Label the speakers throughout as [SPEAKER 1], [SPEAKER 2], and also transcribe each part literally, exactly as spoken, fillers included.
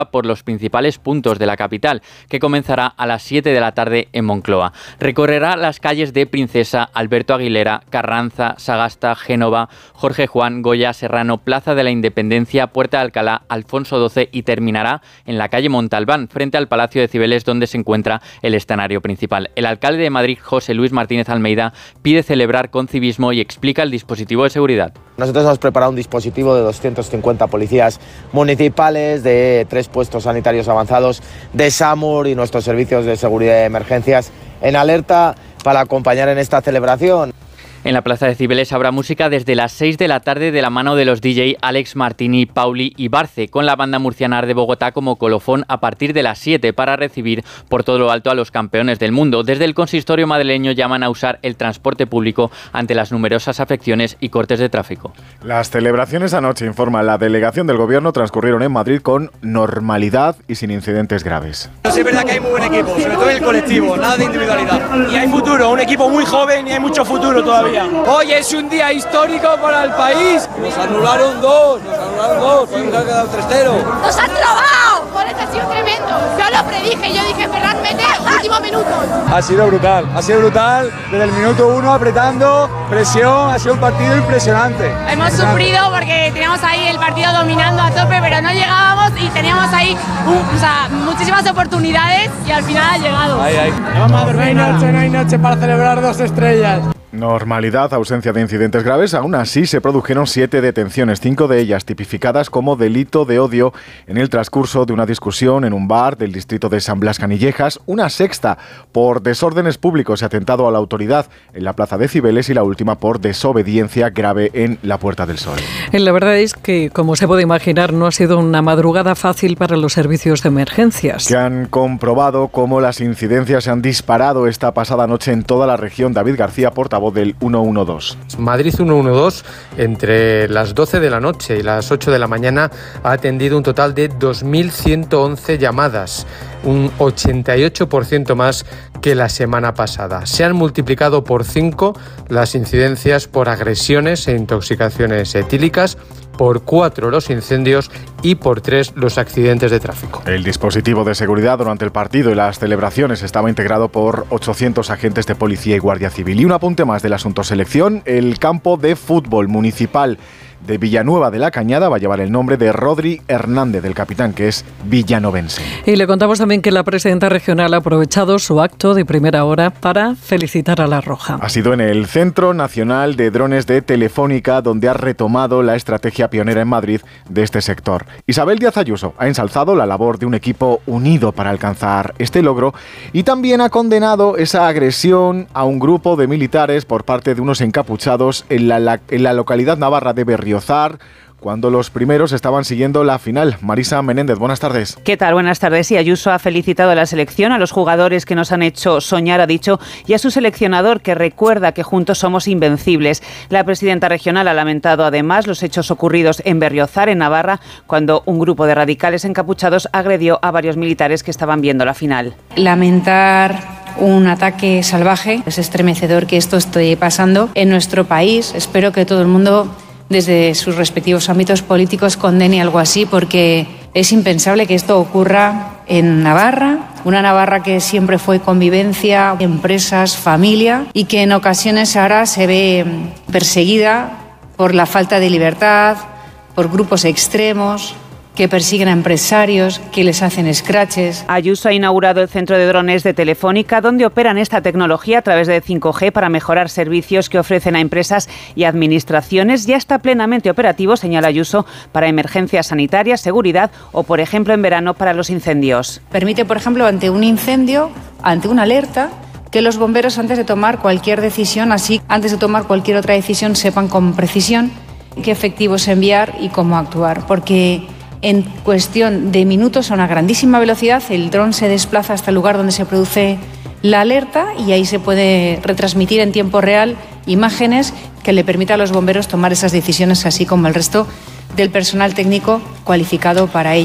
[SPEAKER 1] por los principales puntos de la capital, que comenzará a las siete de la tarde en Moncloa. Recorrerá las calles de Princesa, Alberto Aguilera, Carranza, Sagasta, Génova, Jorge Juan, Goya, Serrano, Plaza de la Independencia, Puerta de Alcalá, Alfonso doce y terminará en la calle Montalbán, frente al Palacio de Cibeles, donde se encuentra el escenario principal. El alcalde de Madrid, José Luis Martínez Almeida, pide celebrar con civismo y explica el dispositivo de seguridad.
[SPEAKER 2] Nosotros hemos preparado un dispositivo de doscientos cincuenta policías municipales, de tres puestos sanitarios avanzados, de SAMUR y nuestros servicios de seguridad y emergencias en alerta para acompañar en esta celebración.
[SPEAKER 1] En la Plaza de Cibeles habrá música desde las seis de la tarde de la mano de los D J Alex Martini, Pauli y Barce, con la banda murciana de Bogotá como colofón a partir de las siete para recibir por todo lo alto a los campeones del mundo. Desde el consistorio madrileño llaman a usar el transporte público ante las numerosas afecciones y cortes de tráfico.
[SPEAKER 3] Las celebraciones anoche, informa la delegación del gobierno, transcurrieron en Madrid con normalidad y sin incidentes graves.
[SPEAKER 4] Sí, es verdad que hay muy buen equipo, sobre todo en el colectivo, nada de individualidad. Y hay futuro, un equipo muy joven y hay mucho futuro todavía. Hoy es un día histórico para el país. Nos anularon dos, nos anularon dos, podemos haber quedado tres cero.
[SPEAKER 5] ¡Nos han robado! Por eso ha sido tremendo. Yo lo predije, yo dije Ferran mete último minuto.
[SPEAKER 6] Ha sido brutal, ha sido brutal. Desde el minuto uno apretando, presión, ha sido un partido impresionante.
[SPEAKER 5] Hemos sufrido porque teníamos ahí el partido dominando a tope, pero no llegábamos y teníamos ahí un, o sea, muchísimas oportunidades y al final ha llegado.
[SPEAKER 6] Ahí, ahí. No vamos a dormir, no hay noche, no hay noche para celebrar dos estrellas.
[SPEAKER 3] Normalidad, ausencia de incidentes graves. Aún así se produjeron siete detenciones, cinco de ellas tipificadas como delito de odio en el transcurso de una discusión en un bar del distrito de San Blas Canillejas, una sexta por desórdenes públicos y atentado a la autoridad en la Plaza de Cibeles y la última por desobediencia grave en la Puerta del Sol.
[SPEAKER 7] La verdad es que, como se puede imaginar, no ha sido una madrugada fácil para los servicios de emergencias.
[SPEAKER 3] Que han comprobado cómo las incidencias se han disparado esta pasada noche en toda la región. David García, portavoz del ciento doce.
[SPEAKER 8] Madrid ciento doce, entre las doce de la noche y las ocho de la mañana, ha atendido un total de dos mil ciento once llamadas, un ochenta y ocho por ciento más que la semana pasada. Se han multiplicado por cinco las incidencias por agresiones e intoxicaciones etílicas, por cuatro los incendios y por tres los accidentes de tráfico.
[SPEAKER 3] El dispositivo de seguridad durante el partido y las celebraciones estaba integrado por ochocientos agentes de policía y guardia civil. Y un apunte más del asunto selección: el campo de fútbol municipal de Villanueva de la Cañada va a llevar el nombre de Rodri Hernández, del capitán, que es villanovense.
[SPEAKER 7] Y le contamos también que la presidenta regional ha aprovechado su acto de primera hora para felicitar a La Roja.
[SPEAKER 3] Ha sido en el Centro Nacional de Drones de Telefónica, donde ha retomado la estrategia pionera en Madrid de este sector. Isabel Díaz Ayuso ha ensalzado la labor de un equipo unido para alcanzar este logro y también ha condenado esa agresión a un grupo de militares por parte de unos encapuchados en la, en la localidad navarra de Berriozar, cuando los primeros estaban siguiendo la final. Marisa Menéndez, buenas tardes.
[SPEAKER 9] ¿Qué tal? Buenas tardes. Y Ayuso ha felicitado a la selección, a los jugadores que nos han hecho soñar, ha dicho, y a su seleccionador, que recuerda que juntos somos invencibles. La presidenta regional ha lamentado además los hechos ocurridos en Berriozar, en Navarra, cuando un grupo de radicales encapuchados agredió a varios militares que estaban viendo la final.
[SPEAKER 10] Lamentar un ataque salvaje. Es estremecedor que esto esté pasando en nuestro país. Espero que todo el mundo, desde sus respectivos ámbitos políticos, condene algo así, porque es impensable que esto ocurra en Navarra, una Navarra que siempre fue convivencia, empresas, familia, y que en ocasiones ahora se ve perseguida por la falta de libertad, por grupos extremos que persiguen a empresarios, que les hacen scratches.
[SPEAKER 9] Ayuso ha inaugurado el centro de drones de Telefónica, donde operan esta tecnología a través de cinco G para mejorar servicios que ofrecen a empresas y administraciones. Ya está plenamente operativo, señala Ayuso, para emergencias sanitarias, seguridad o, por ejemplo, en verano para los incendios.
[SPEAKER 10] Permite, por ejemplo, ante un incendio, ante una alerta, que los bomberos, antes de tomar cualquier decisión, así antes de tomar cualquier otra decisión, sepan con precisión qué efectivos enviar y cómo actuar, porque en cuestión de minutos, a una grandísima velocidad, el dron se desplaza hasta el lugar donde se produce la alerta y ahí se puede retransmitir en tiempo real imágenes que le permitan a los bomberos tomar esas decisiones, así como el resto del personal técnico cualificado para ello.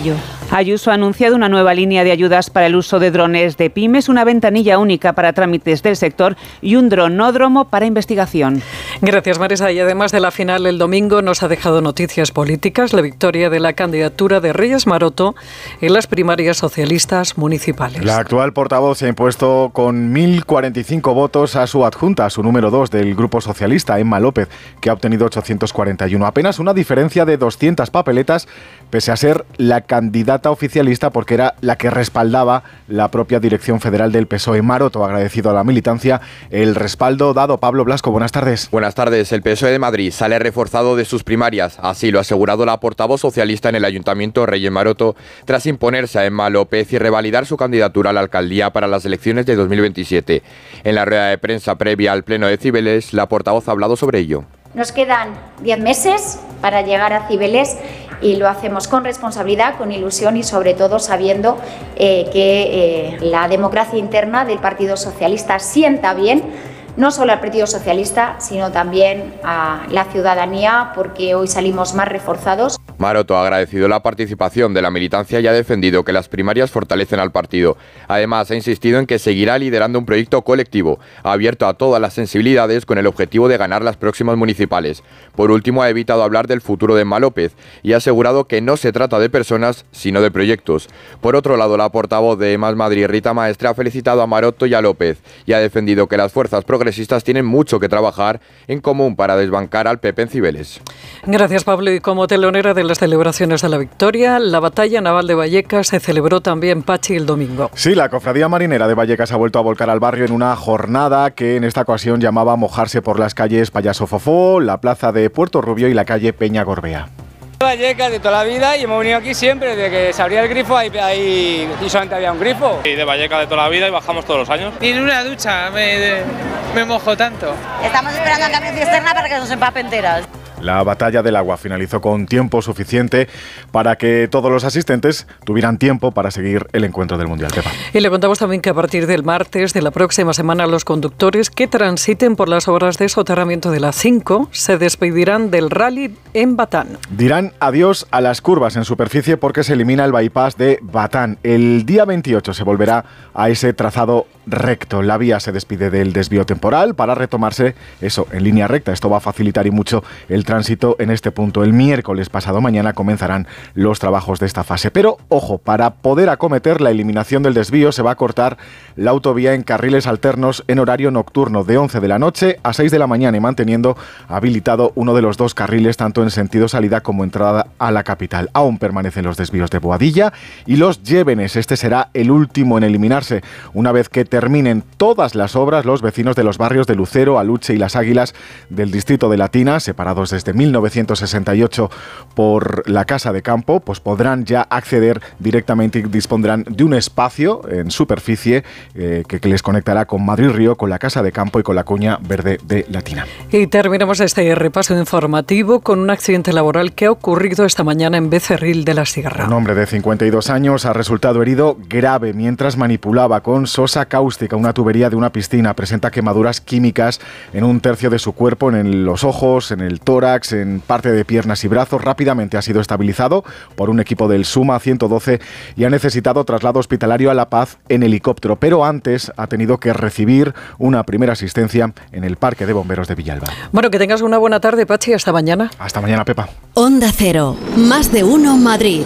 [SPEAKER 9] Ayuso ha anunciado una nueva línea de ayudas para el uso de drones de pymes, una ventanilla única para trámites del sector y un dronódromo para investigación.
[SPEAKER 7] Gracias, Marisa. Y además de la final el domingo nos ha dejado noticias políticas, la victoria de la candidatura de Reyes Maroto en las primarias socialistas municipales.
[SPEAKER 3] La actual portavoz se ha impuesto con mil cuarenta y cinco votos a su adjunta, su número dos del Grupo Socialista, Emma López, que ha obtenido ochocientos cuarenta y uno. Apenas una diferencia de doscientas papeletas, pese a ser la candidata oficialista, porque era la que respaldaba la propia dirección federal del P S O E. Maroto ha agradecido a la militancia el respaldo dado. Pablo Blasco, buenas tardes.
[SPEAKER 11] Buenas tardes. El P S O E de Madrid sale reforzado de sus primarias. Así lo ha asegurado la portavoz socialista en el Ayuntamiento, Reyes Maroto, tras imponerse a Emma López y revalidar su candidatura a la alcaldía para las elecciones de dos mil veintisiete. En la rueda de prensa previa al pleno de Cibeles, la portavoz ha hablado sobre ello.
[SPEAKER 12] Nos quedan diez meses para llegar a Cibeles y lo hacemos con responsabilidad, con ilusión y sobre todo sabiendo eh, que eh, la democracia interna del Partido Socialista sienta bien, no solo al Partido Socialista, sino también a la ciudadanía, porque hoy salimos más reforzados.
[SPEAKER 11] Maroto ha agradecido la participación de la militancia y ha defendido que las primarias fortalecen al partido. Además, ha insistido en que seguirá liderando un proyecto colectivo, abierto a todas las sensibilidades con el objetivo de ganar las próximas municipales. Por último, ha evitado hablar del futuro de Emma López y ha asegurado que no se trata de personas, sino de proyectos. Por otro lado, la portavoz de Más Madrid, Rita Maestre, ha felicitado a Maroto y a López y ha defendido que las fuerzas progresistas tienen mucho que trabajar en común para desbancar al P P en Cibeles.
[SPEAKER 7] Gracias, Pablo. Y como telonera de las celebraciones de la victoria, la batalla naval de Vallecas se celebró también, Pachi, el domingo.
[SPEAKER 3] Sí, la cofradía marinera de Vallecas ha vuelto a volcar al barrio en una jornada que en esta ocasión llamaba a mojarse por las calles Payaso Fofó, la plaza de Puerto Rubio y la calle Peña Gorbea.
[SPEAKER 4] Vallecas de toda la vida y hemos venido aquí siempre, desde que se abría el grifo ahí, ahí y solamente había un grifo.
[SPEAKER 13] Y de Vallecas de toda la vida y bajamos todos los años.
[SPEAKER 14] Ni en una ducha me, de, me mojo tanto.
[SPEAKER 15] Estamos esperando al camión cisterna para que nos empape enteras.
[SPEAKER 3] La batalla del agua finalizó con tiempo suficiente para que todos los asistentes tuvieran tiempo para seguir el encuentro del Mundial. Pepa.
[SPEAKER 7] Y le contamos también que a partir del martes de la próxima semana los conductores que transiten por las obras de soterramiento de la cinco se despedirán del rally en Batán.
[SPEAKER 3] Dirán adiós a las curvas en superficie porque se elimina el bypass de Batán. El día veintiocho se volverá a ese trazado recto. La vía se despide del desvío temporal para retomarse eso en línea recta. Esto va a facilitar y mucho el tránsito en este punto. El miércoles pasado mañana comenzarán los trabajos de esta fase. Pero, ojo, para poder acometer la eliminación del desvío se va a cortar la autovía en carriles alternos en horario nocturno de once de la noche a seis de la mañana y manteniendo habilitado uno de los dos carriles tanto en sentido salida como entrada a la capital. Aún permanecen los desvíos de Boadilla y los Llévenes. Este será el último en eliminarse. Una vez que terminen todas las obras, los vecinos de los barrios de Lucero, Aluche y Las Águilas del distrito de Latina, separados desde mil novecientos sesenta y ocho por la Casa de Campo, pues podrán ya acceder directamente y dispondrán de un espacio en superficie eh, que, que les conectará con Madrid Río, con la Casa de Campo y con la Cuña Verde de Latina.
[SPEAKER 7] Y terminamos este repaso informativo con un accidente laboral que ha ocurrido esta mañana en Becerril de la Sierra.
[SPEAKER 3] Un hombre de cincuenta y dos años ha resultado herido grave mientras manipulaba con sosa cáustica una tubería de una piscina. Presenta quemaduras químicas en un tercio de su cuerpo, en los ojos, en el tórax, en parte de piernas y brazos. Rápidamente ha sido estabilizado por un equipo del SUMA ciento doce y ha necesitado traslado hospitalario a La Paz en helicóptero, pero antes ha tenido que recibir una primera asistencia en el Parque de Bomberos de Villalba.
[SPEAKER 7] Bueno, que tengas una buena tarde, Pachi. Hasta mañana.
[SPEAKER 3] Hasta mañana, Pepa.
[SPEAKER 16] Onda Cero, más de uno Madrid.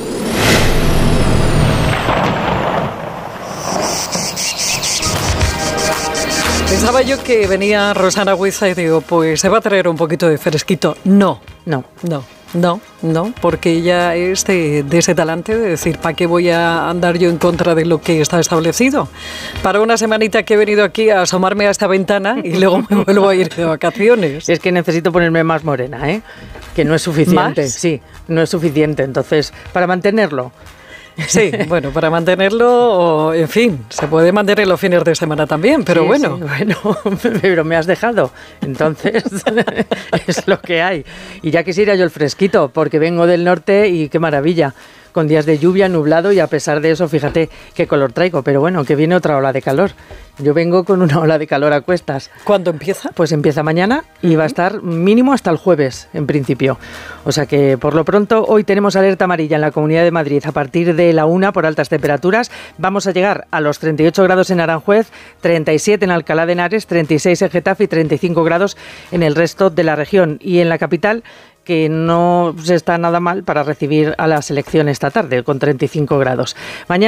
[SPEAKER 7] Pensaba yo que venía Rosana Huiza y digo, pues se va a traer un poquito de fresquito. No, no, no, no, no, porque ella es de, de ese talante de decir, ¿para qué voy a andar yo en contra de lo que está establecido? Para una semanita que he venido aquí a asomarme a esta ventana y luego me vuelvo a ir de vacaciones.
[SPEAKER 17] Es que necesito ponerme más morena, ¿eh? Que no es suficiente.
[SPEAKER 7] ¿Más?
[SPEAKER 17] Sí, no es suficiente. Entonces, para mantenerlo...
[SPEAKER 7] Sí, bueno, para mantenerlo, en fin, se puede mantener los fines de semana también, pero
[SPEAKER 17] sí,
[SPEAKER 7] bueno.
[SPEAKER 17] Sí, bueno, pero me has dejado, entonces es lo que hay. Y ya quisiera yo el fresquito, porque vengo del norte y qué maravilla. con días de lluvia, nublado, y a pesar de eso, fíjate qué color traigo. Pero bueno, que viene otra ola de calor. Yo vengo con una ola de calor a cuestas.
[SPEAKER 7] ¿Cuándo empieza?
[SPEAKER 17] Pues empieza mañana y va a estar mínimo hasta el jueves, en principio. O sea que, por lo pronto, hoy tenemos alerta amarilla en la Comunidad de Madrid a partir de la una por altas temperaturas. Vamos a llegar a los treinta y ocho grados en Aranjuez, treinta y siete en Alcalá de Henares, treinta y seis en Getafe y treinta y cinco grados en el resto de la región. Y en la capital, que no se está nada mal para recibir a la selección esta tarde, con treinta y cinco grados. Mañana